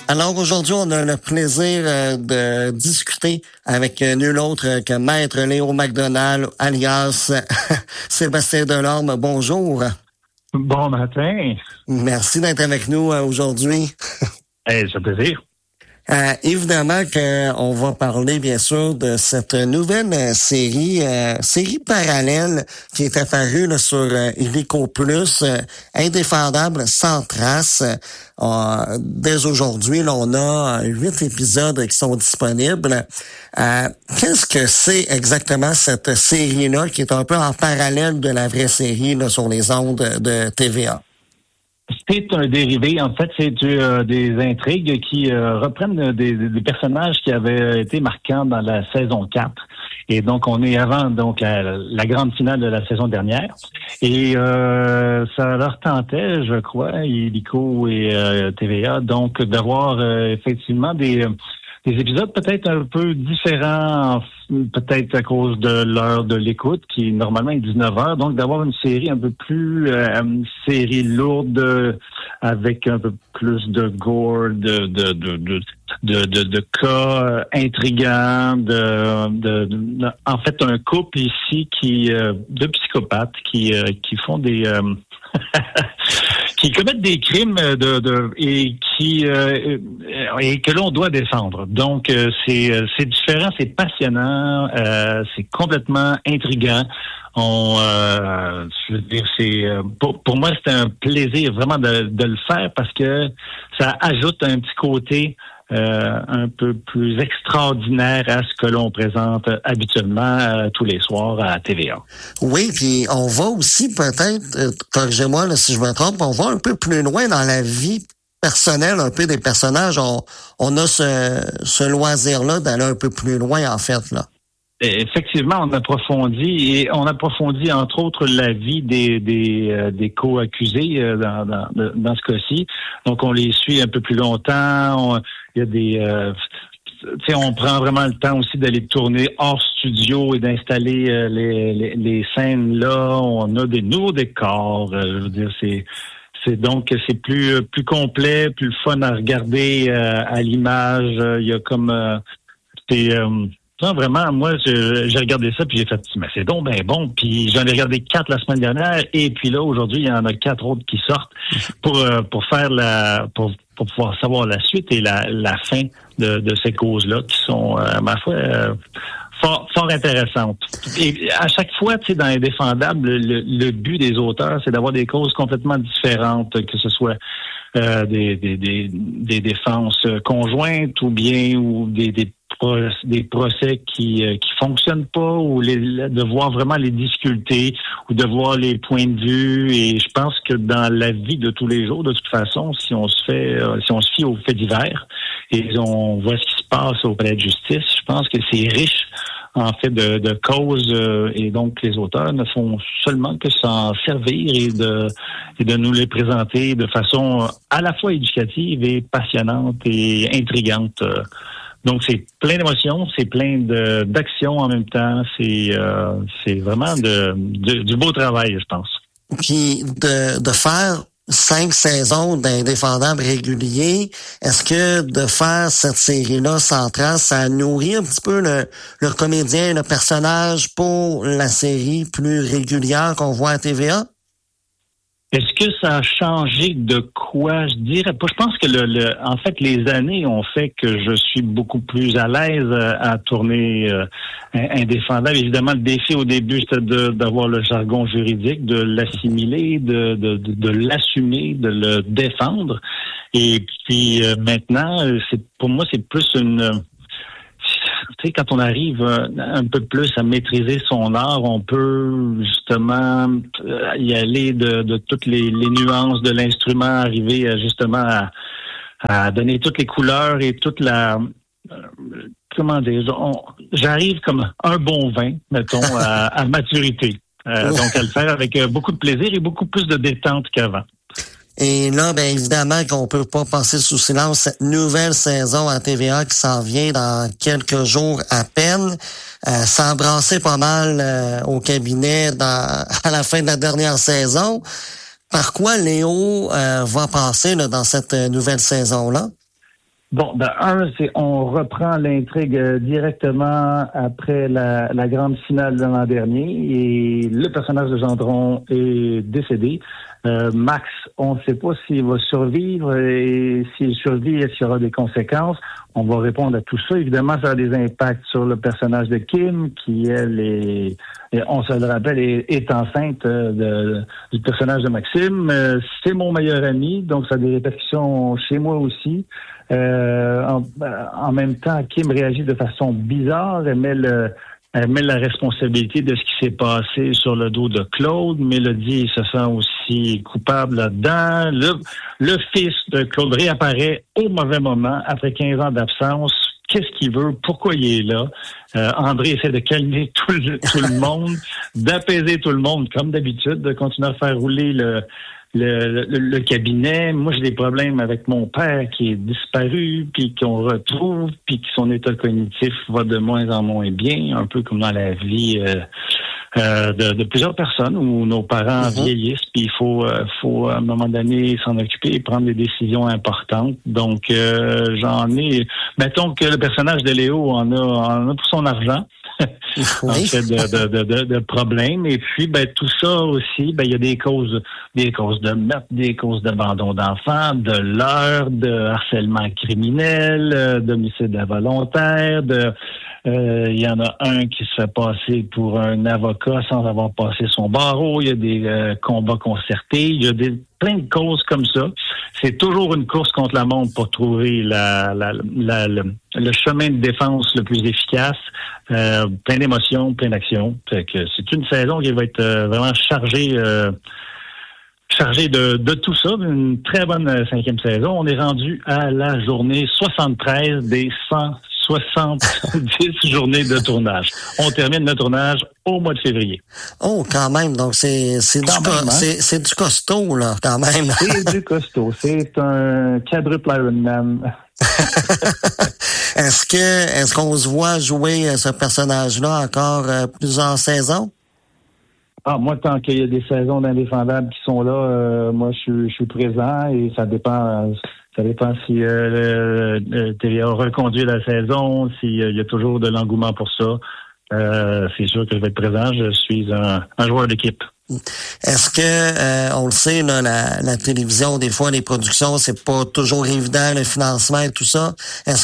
Alors aujourd'hui, on a le plaisir de discuter avec nul autre que Maître Léo McDonald, alias Sébastien Delorme. Bonjour. Bon matin. Merci d'être avec nous aujourd'hui. C'est un plaisir. Évidemment qu'on va parler, bien sûr, de cette nouvelle série parallèle qui est apparue là, sur Illico Plus, Indéfendable, sans trace. Dès aujourd'hui, là, on a 8 épisodes qui sont disponibles. Qu'est-ce que c'est exactement cette série-là qui est un peu en parallèle de la vraie série là, sur les ondes de TVA? C'est un dérivé, en fait, c'est des intrigues qui reprennent des personnages qui avaient été marquants dans la saison 4. Et donc, on est avant donc la grande finale de la saison dernière. Et ça leur tentait, je crois, Illico et TVA, donc d'avoir effectivement des épisodes peut-être un peu différents, peut-être à cause de l'heure de l'écoute, qui normalement est 19h, donc d'avoir une série un peu plus série lourde, avec un peu plus de gore, de cas intrigants, en fait un couple ici de psychopathes qui font des qui commettent des crimes et que l'on doit défendre. Donc c'est différent, c'est passionnant, c'est complètement intriguant. Je veux dire, pour moi c'était un plaisir vraiment de le faire parce que ça ajoute un petit côté un peu plus extraordinaire à ce que l'on présente habituellement tous les soirs à TVA. Oui, puis on va aussi peut-être, corrigez-moi là, si je me trompe, on va un peu plus loin dans la vie personnelle un peu des personnages. On a ce loisir-là d'aller un peu plus loin en fait là. Effectivement, on approfondit entre autres la vie des co-accusés dans ce cas-ci. Donc on les suit un peu plus longtemps. Il y a on prend vraiment le temps aussi d'aller tourner hors studio et d'installer les scènes là. On a des nouveaux décors. Je veux dire, c'est plus complet, plus le fun à regarder à l'image. Il y a comme non, vraiment, moi, j'ai regardé ça puis j'ai fait, mais c'est donc ben bon. Puis j'en ai regardé 4 la semaine dernière et puis là aujourd'hui il y en a 4 autres qui sortent pour faire pour pouvoir savoir la suite et la fin de ces causes-là qui sont ma foi fort intéressantes. Et à chaque fois, tu sais, dans Indéfendable, le but des auteurs, c'est d'avoir des causes complètement différentes, que ce soit des défenses conjointes ou bien des procès qui fonctionnent pas ou de voir vraiment les difficultés ou de voir les points de vue. Et je pense que dans la vie de tous les jours, de toute façon, si on se fie aux faits divers et on voit ce qui se passe au palais de justice, je pense que c'est riche en fait de causes et donc les auteurs ne font seulement que s'en servir et de nous les présenter de façon à la fois éducative et passionnante et intrigante. Donc c'est plein d'émotions, c'est plein d'actions en même temps, c'est vraiment du beau travail, je pense. Puis de faire 5 saisons d'Indéfendable régulier, est-ce que de faire cette série-là sans trace, ça nourrit un petit peu le comédien, le personnage pour la série plus régulière qu'on voit à TVA? Est-ce que ça a changé de quoi? Je dirais pas. Je pense que en fait, les années ont fait que je suis beaucoup plus à l'aise à tourner Indéfendable. Évidemment, le défi au début, c'était d'avoir le jargon juridique, de l'assimiler, de l'assumer, de le défendre. Et puis maintenant, pour moi, c'est plus une... Tu sais, quand on arrive un peu plus à maîtriser son art, on peut justement y aller de toutes les nuances de l'instrument, arriver justement à donner toutes les couleurs et toute la... comment dire? J'arrive comme un bon vin, mettons, à maturité. Donc, à le faire avec beaucoup de plaisir et beaucoup plus de détente qu'avant. Et là, bien évidemment qu'on peut pas passer sous silence cette nouvelle saison à TVA qui s'en vient dans quelques jours à peine. Ça a brassé pas mal au cabinet à la fin de la dernière saison. Par quoi Léo va passer là, dans cette nouvelle saison-là? Bon, c'est on reprend l'intrigue directement après la grande finale de l'an dernier et le personnage de Gendron est décédé. Max, on ne sait pas s'il va survivre et s'il survit, est-ce qu'il y aura des conséquences. On va répondre à tout ça. Évidemment, ça a des impacts sur le personnage de Kim, qui, elle, on se le rappelle, est enceinte du personnage de Maxime. C'est mon meilleur ami, donc ça a des répercussions chez moi aussi. En même temps, Kim réagit de façon bizarre. Elle met la responsabilité de ce qui s'est passé sur le dos de Claude. Mélodie se sent aussi coupable là-dedans. Le fils de Claude réapparaît au mauvais moment, après 15 ans d'absence. Qu'est-ce qu'il veut? Pourquoi il est là? André essaie de calmer tout le monde, d'apaiser tout le monde, comme d'habitude, de continuer à faire rouler le cabinet. Moi, j'ai des problèmes avec mon père qui est disparu, puis qu'on retrouve, puis que son état cognitif va de moins en moins bien, un peu comme dans la vie de plusieurs personnes où nos parents vieillissent, puis il faut à un moment donné s'en occuper et prendre des décisions importantes. Donc, mettons que le personnage de Léo en a pour son argent. En fait de problèmes. Et puis, tout ça aussi, il y a des causes de meurtre, des causes d'abandon d'enfants, de leurre, de harcèlement criminel, d'homicide involontaire, il y en a un qui se fait passer pour un avocat sans avoir passé son barreau. Il y a des combats concertés. Il y a plein de causes comme ça. C'est toujours une course contre la montre pour trouver le chemin de défense le plus efficace. Plein d'émotions, plein d'actions. C'est une saison qui va être vraiment chargée de tout ça. Une très bonne 5e saison. On est rendu à la journée 73 des 170 journées de tournage. On termine le tournage au mois de février. Oh, quand même. Donc, c'est du costaud, là, quand même. C'est du costaud. C'est un quadruple Ironman. Est-ce qu'on se voit jouer ce personnage-là encore plusieurs saisons? Moi, tant qu'il y a des saisons d'indéfendables qui sont là, moi, je suis présent et ça dépend. Ça dépend si TVA reconduit la saison, s'il y a toujours de l'engouement pour ça. C'est sûr que je vais être présent. Je suis un joueur d'équipe. Est-ce que, on le sait, là, la télévision, des fois, les productions, c'est pas toujours évident, le financement et tout ça. Est-ce